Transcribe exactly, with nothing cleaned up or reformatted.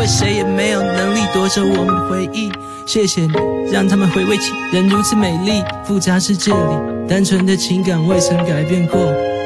谁也没有能力夺走我们回忆。谢谢你，让他们回味起人如此美丽。复杂是这里，单纯的情感未曾改变过。